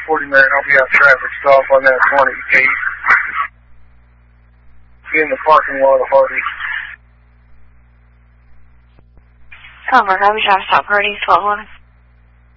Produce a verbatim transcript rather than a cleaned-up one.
forty minute, I'll be at traffic stop on that twenty-eight. In the parking lot of Hardy. Commerce, I'll be trying to stop Hardy, twelve eleven.